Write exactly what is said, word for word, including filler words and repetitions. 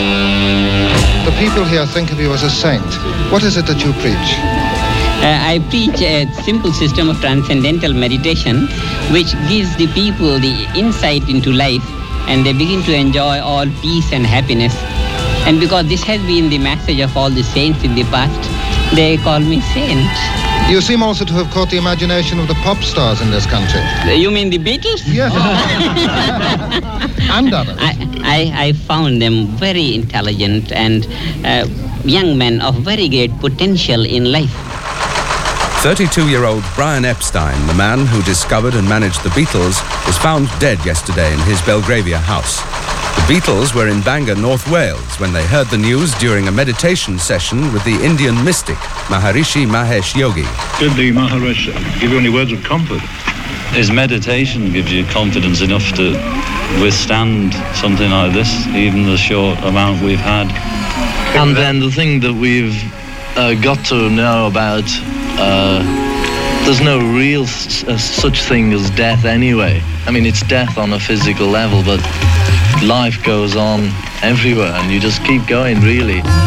The people here think of you as a saint. What is it that you preach? Uh, I preach a simple system of transcendental meditation which gives the people the insight into life, and they begin to enjoy all peace and happiness. And because this has been the message of all the saints in the past, they call me saint. You seem also to have caught the imagination of the pop stars in this country. You mean the Beatles? Yes. And others. I, I, I found them very intelligent and uh, young men of very great potential in life. thirty-two-year-old Brian Epstein, the man who discovered and managed the Beatles, was found dead yesterday in his Belgravia house. The Beatles were in Bangor, North Wales, when they heard the news during a meditation session with the Indian mystic, Maharishi Mahesh Yogi. Did the Maharaj give you any words of comfort? His meditation gives you confidence enough to withstand something like this, even the short amount we've had. And then the thing that we've uh, got to know about, uh, there's no real s- uh, such thing as death anyway. I mean, it's death on a physical level, but life goes on everywhere and you just keep going, really.